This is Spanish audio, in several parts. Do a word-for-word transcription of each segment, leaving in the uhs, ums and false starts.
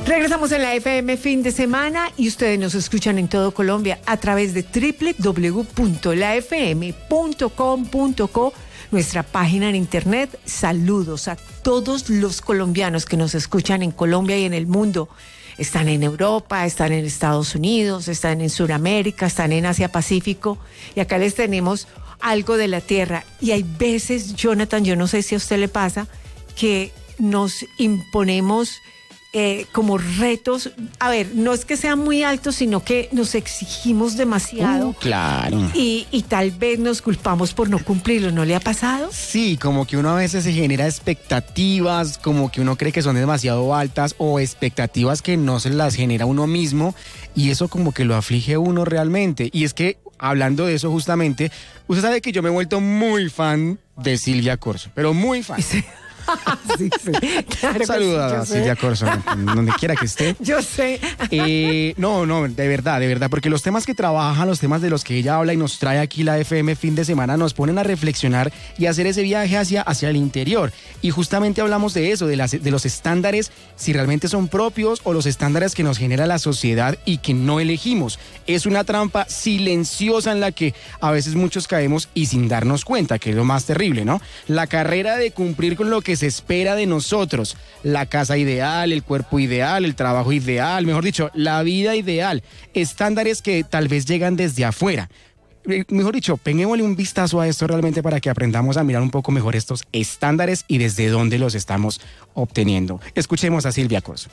Regresamos en la F M fin de semana y ustedes nos escuchan en todo Colombia a través de doble u doble u doble u punto la f m punto com punto co, nuestra página en internet. Saludos a todos los colombianos que nos escuchan en Colombia y en el mundo. Están en Europa, están en Estados Unidos, están en Sudamérica, están en Asia Pacífico y acá les tenemos algo de la tierra. Y hay veces, Jonathan, yo no sé si a usted le pasa, que nos imponemos eh, como retos. A ver, no es que sean muy altos, sino que nos exigimos demasiado. Uh, claro. Y, y tal vez nos culpamos por no cumplirlo. ¿No le ha pasado? Sí, como que uno a veces se genera expectativas, como que uno cree que son demasiado altas o expectativas que no se las genera uno mismo y eso como que lo aflige a uno realmente. Y es que, hablando de eso justamente, usted sabe que yo me he vuelto muy fan de Silvia Corso, pero muy fan. Sí. Sí, sí. Claro. Saluda sí, a Silvia Corso, donde quiera que esté. Yo sé. Eh, no, no, de verdad, de verdad, porque los temas que trabaja, los temas de los que ella habla y nos trae aquí la F M fin de semana nos ponen a reflexionar y hacer ese viaje hacia, hacia el interior. Y justamente hablamos de eso, de, las, de los estándares, si realmente son propios o los estándares que nos genera la sociedad y que no elegimos. Es una trampa silenciosa en la que a veces muchos caemos y sin darnos cuenta, que es lo más terrible, ¿no? La carrera de cumplir con lo que se espera de nosotros, la casa ideal, el cuerpo ideal, el trabajo ideal, mejor dicho, la vida ideal, estándares que tal vez llegan desde afuera. Mejor dicho, peguémosle un vistazo a esto realmente para que aprendamos a mirar un poco mejor estos estándares y desde dónde los estamos obteniendo. Escuchemos a Silvia Corso.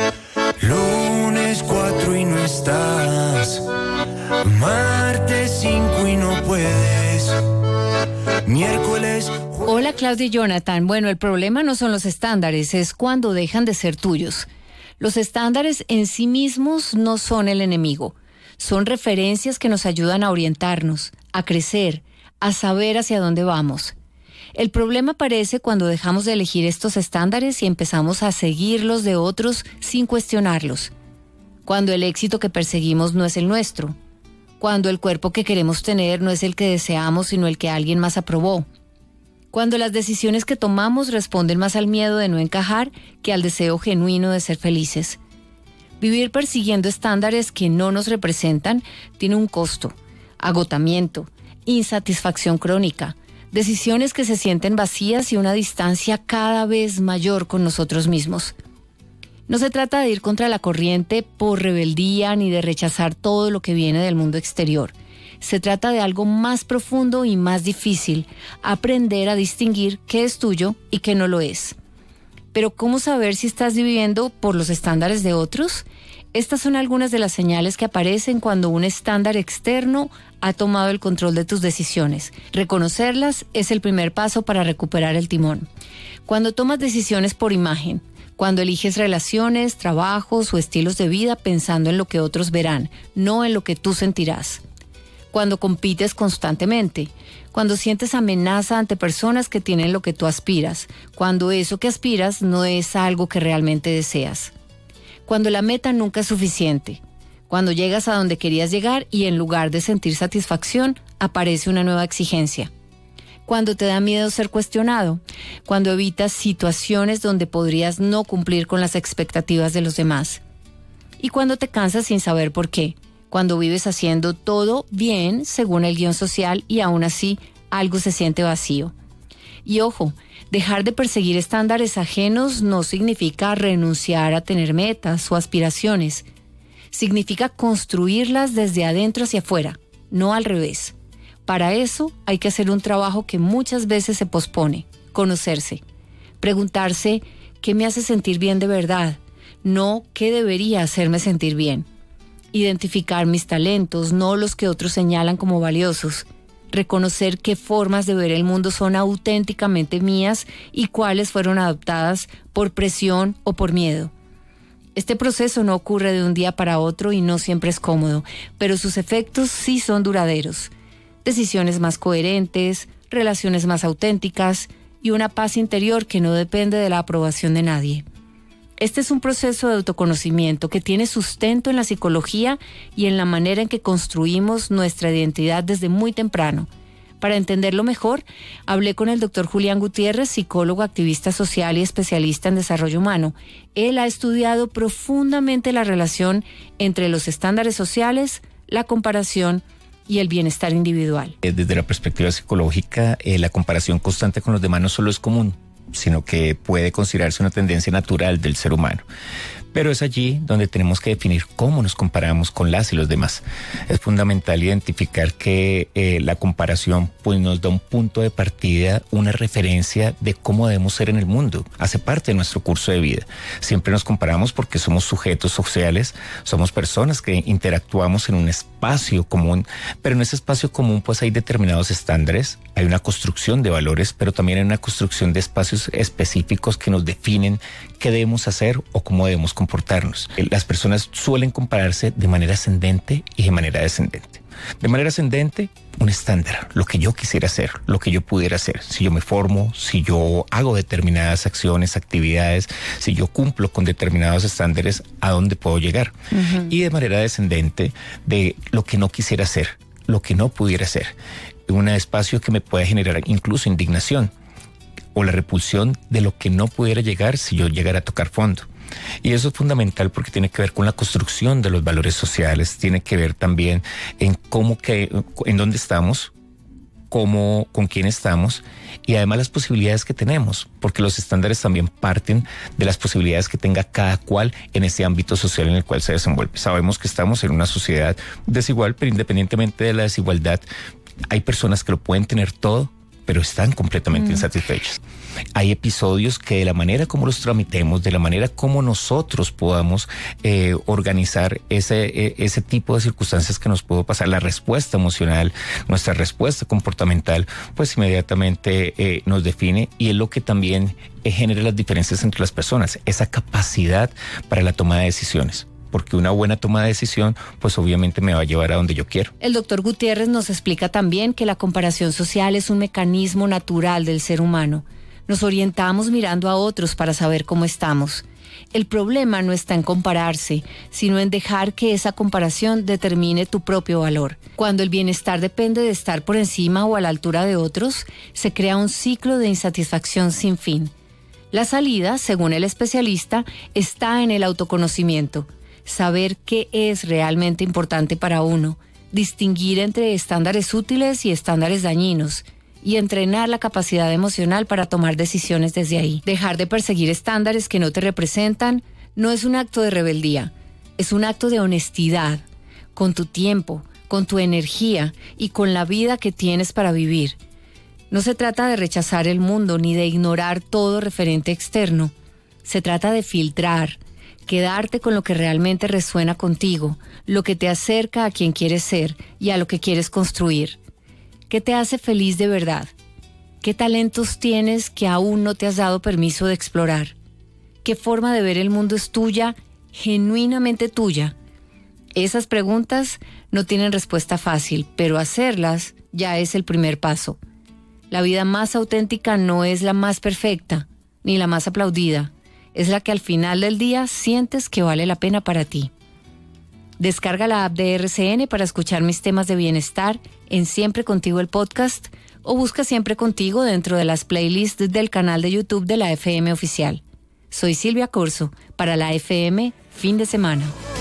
Lunes cuatro y no estás, martes cinco y no puedes, miércoles... Hola Claudia y Jonathan. Bueno, el problema no son los estándares, es cuando dejan de ser tuyos. Los estándares en sí mismos no son el enemigo. Son referencias que nos ayudan a orientarnos, a crecer, a saber hacia dónde vamos. El problema aparece cuando dejamos de elegir estos estándares y empezamos a seguirlos de otros sin cuestionarlos. Cuando el éxito que perseguimos no es el nuestro. Cuando el cuerpo que queremos tener no es el que deseamos, sino el que alguien más aprobó. Cuando las decisiones que tomamos responden más al miedo de no encajar que al deseo genuino de ser felices. Vivir persiguiendo estándares que no nos representan tiene un costo, agotamiento, insatisfacción crónica, decisiones que se sienten vacías y una distancia cada vez mayor con nosotros mismos. No se trata de ir contra la corriente por rebeldía ni de rechazar todo lo que viene del mundo exterior. Se trata de algo más profundo y más difícil, aprender a distinguir qué es tuyo y qué no lo es. Pero ¿cómo saber si estás viviendo por los estándares de otros? Estas son algunas de las señales que aparecen cuando un estándar externo ha tomado el control de tus decisiones. Reconocerlas es el primer paso para recuperar el timón. Cuando tomas decisiones por imagen, cuando eliges relaciones, trabajos o estilos de vida pensando en lo que otros verán, no en lo que tú sentirás. Cuando compites constantemente, cuando sientes amenaza ante personas que tienen lo que tú aspiras, cuando eso que aspiras no es algo que realmente deseas. Cuando la meta nunca es suficiente, cuando llegas a donde querías llegar y en lugar de sentir satisfacción, aparece una nueva exigencia. Cuando te da miedo ser cuestionado, cuando evitas situaciones donde podrías no cumplir con las expectativas de los demás. Y cuando te cansas sin saber por qué. Cuando vives haciendo todo bien según el guión social y aún así algo se siente vacío. Y ojo, dejar de perseguir estándares ajenos no significa renunciar a tener metas o aspiraciones. Significa construirlas desde adentro hacia afuera, no al revés. Para eso hay que hacer un trabajo que muchas veces se pospone, conocerse. Preguntarse qué me hace sentir bien de verdad, no qué debería hacerme sentir bien. Identificar mis talentos, no los que otros señalan como valiosos. Reconocer qué formas de ver el mundo son auténticamente mías y cuáles fueron adoptadas por presión o por miedo. Este proceso no ocurre de un día para otro y no siempre es cómodo, pero sus efectos sí son duraderos. Decisiones más coherentes, relaciones más auténticas y una paz interior que no depende de la aprobación de nadie. Este es un proceso de autoconocimiento que tiene sustento en la psicología y en la manera en que construimos nuestra identidad desde muy temprano, Para entenderlo mejor, hablé con el doctor Julián Gutiérrez, psicólogo, activista social y especialista en desarrollo humano. Él ha estudiado profundamente la relación entre los estándares sociales, la comparación y el bienestar individual. Desde la perspectiva psicológica, eh, la comparación constante con los demás no solo es común, sino que puede considerarse una tendencia natural del ser humano. Pero es allí donde tenemos que definir cómo nos comparamos con las y los demás. Es fundamental identificar que eh, la comparación pues, nos da un punto de partida, una referencia de cómo debemos ser en el mundo. Hace parte de nuestro curso de vida. Siempre nos comparamos porque somos sujetos sociales, somos personas que interactuamos en un espacio común, pero en ese espacio común pues hay determinados estándares, hay una construcción de valores, pero también hay una construcción de espacios específicos que nos definen qué debemos hacer o cómo debemos comportarnos. Las personas suelen compararse de manera ascendente y de manera descendente. De manera ascendente, un estándar, lo que yo quisiera hacer, lo que yo pudiera hacer. Si yo me formo, si yo hago determinadas acciones, actividades, si yo cumplo con determinados estándares, ¿a dónde puedo llegar? Uh-huh. Y de manera descendente, de lo que no quisiera hacer, lo que no pudiera hacer. Un espacio que me puede generar incluso indignación o la repulsión de lo que no pudiera llegar si yo llegara a tocar fondo. Y eso es fundamental porque tiene que ver con la construcción de los valores sociales, tiene que ver también en cómo que, en dónde estamos, cómo, con quién estamos y además las posibilidades que tenemos, porque los estándares también parten de las posibilidades que tenga cada cual en ese ámbito social en el cual se desenvuelve. Sabemos que estamos en una sociedad desigual, pero independientemente de la desigualdad, hay personas que lo pueden tener todo, pero están completamente mm. insatisfechos. Hay episodios que de la manera como los tramitemos, de la manera como nosotros podamos eh, organizar ese, ese tipo de circunstancias que nos pudo pasar, la respuesta emocional, nuestra respuesta comportamental, pues inmediatamente eh, nos define y es lo que también eh, genera las diferencias entre las personas, esa capacidad para la toma de decisiones. Porque una buena toma de decisión, pues obviamente me va a llevar a donde yo quiero. El doctor Gutiérrez nos explica también que la comparación social es un mecanismo natural del ser humano. Nos orientamos mirando a otros para saber cómo estamos. El problema no está en compararse, sino en dejar que esa comparación determine tu propio valor. Cuando el bienestar depende de estar por encima o a la altura de otros, se crea un ciclo de insatisfacción sin fin. La salida, según el especialista, está en el autoconocimiento. Saber qué es realmente importante para uno, distinguir entre estándares útiles y estándares dañinos y entrenar la capacidad emocional para tomar decisiones desde ahí. Dejar de perseguir estándares que no te representan no es un acto de rebeldía, es un acto de honestidad con tu tiempo, con tu energía y con la vida que tienes para vivir. No se trata de rechazar el mundo ni de ignorar todo referente externo, se trata de filtrar, quedarte con lo que realmente resuena contigo, lo que te acerca a quien quieres ser y a lo que quieres construir. ¿Qué te hace feliz de verdad? ¿Qué talentos tienes que aún no te has dado permiso de explorar? ¿Qué forma de ver el mundo es tuya, genuinamente tuya? Esas preguntas no tienen respuesta fácil, pero hacerlas ya es el primer paso. La vida más auténtica no es la más perfecta, ni la más aplaudida. Es la que al final del día sientes que vale la pena para ti. Descarga la app de R C N para escuchar mis temas de bienestar en Siempre Contigo el podcast o busca Siempre Contigo dentro de las playlists del canal de YouTube de la F M Oficial. Soy Silvia Corso para la F M Fin de Semana.